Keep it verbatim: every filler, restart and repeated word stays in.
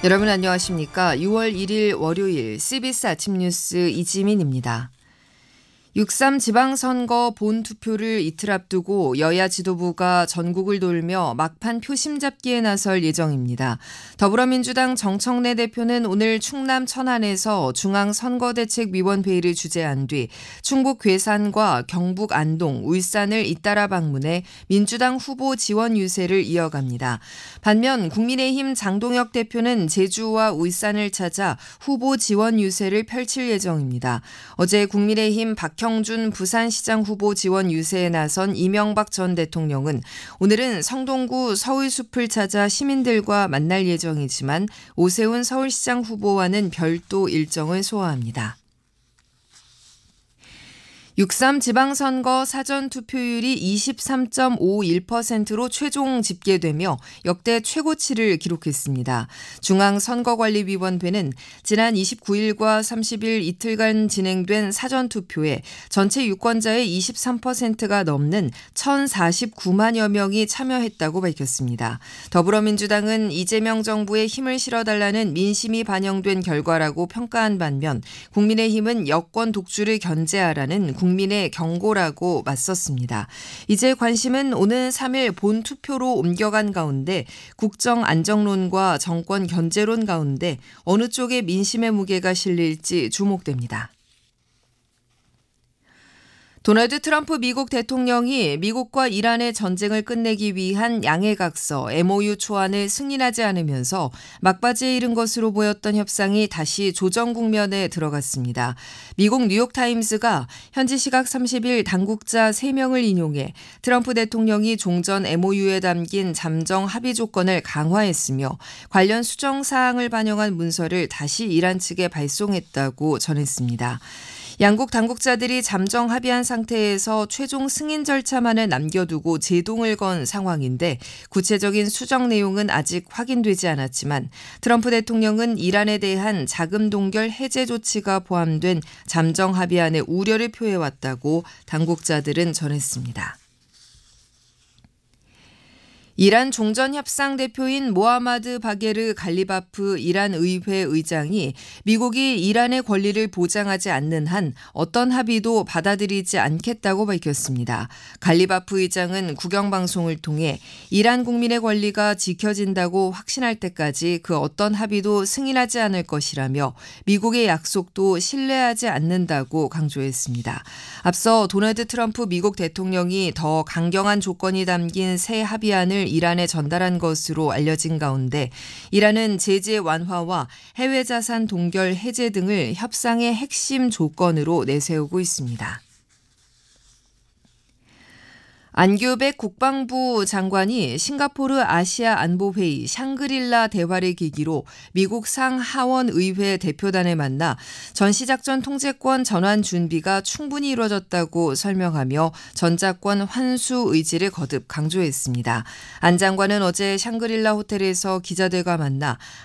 여러분 안녕하십니까? 유월 일일 월요일 씨비에스 아침 뉴스 이지민입니다. 육삼 지방선거 본투표를 이틀 앞두고 여야 지도부가 전국을 돌며 막판 표심 잡기에 나설 예정입니다. 더불어민주당 정청래 대표는 오늘 충남 천안에서 중앙선거대책위원회의를 주재한 뒤 충북 괴산과 경북 안동, 울산을 잇따라 방문해 민주당 후보 지원 유세를 이어갑니다. 반면 국민의힘 장동혁 대표는 제주와 울산을 찾아 후보 지원 유세를 펼칠 예정입니다. 어제 국민의힘 박 박형준 부산시장 후보 지원 유세에 나선 이명박 전 대통령은 오늘은 성동구 서울숲을 찾아 시민들과 만날 예정이지만 오세훈 서울시장 후보와는 별도 일정을 소화합니다. 육삼 지방선거 사전투표율이 이십삼 점 오일 퍼센트로 최종 집계되며 역대 최고치를 기록했습니다. 중앙선거관리위원회는 지난 이십구일과 삼십일 이틀간 진행된 사전투표에 전체 유권자의 이십삼 퍼센트가 넘는 천사십구만여 명이 참여했다고 밝혔습니다. 더불어민주당은 이재명 정부에 힘을 실어달라는 민심이 반영된 결과라고 평가한 반면 국민의힘은 여권 독주를 견제하라는 국민의 경고라고 맞섰습니다. 이제 관심은 오는 삼일 본투표로 옮겨간 가운데 국정 안정론과 정권 견제론 가운데 어느 쪽에 민심의 무게가 실릴지 주목됩니다. 도널드 트럼프 미국 대통령이 미국과 이란의 전쟁을 끝내기 위한 양해각서 엠오유 초안을 승인하지 않으면서 막바지에 이른 것으로 보였던 협상이 다시 조정 국면에 들어갔습니다. 미국 뉴욕타임스가 현지 시각 삼십일 당국자 세 명을 인용해 트럼프 대통령이 종전 엠오유에 담긴 잠정 합의 조건을 강화했으며 관련 수정 사항을 반영한 문서를 다시 이란 측에 발송했다고 전했습니다. 양국 당국자들이 잠정 합의한 상태에서 최종 승인 절차만을 남겨두고 제동을 건 상황인데 구체적인 수정 내용은 아직 확인되지 않았지만 트럼프 대통령은 이란에 대한 자금 동결 해제 조치가 포함된 잠정 합의안에 우려를 표해왔다고 당국자들은 전했습니다. 이란 종전협상대표인 모하마드 바게르 갈리바프 이란 의회 의장이 미국이 이란의 권리를 보장하지 않는 한 어떤 합의도 받아들이지 않겠다고 밝혔습니다. 갈리바프 의장은 국영방송을 통해 이란 국민의 권리가 지켜진다고 확신할 때까지 그 어떤 합의도 승인하지 않을 것이라며 미국의 약속도 신뢰하지 않는다고 강조했습니다. 앞서 도널드 트럼프 미국 대통령이 더 강경한 조건이 담긴 새 합의안을 이란에 전달한 것으로 알려진 가운데 이란은 제재 완화와 해외 자산 동결 해제 등을 협상의 핵심 조건으로 내세우고 있습니다. 안규백 국방부 장관이 싱가포르 아시아 안보회의 샹그릴라 대화를 계기로 미국 상하원 의회 대표단을 만나 전시작전 통제권 전환 준비가 충분히 이루어졌다고 설명하며 전작권 환수 의지를 거듭 강조했습니다. 안 장관은 어제 샹그릴라 호텔에서 기자들과 만나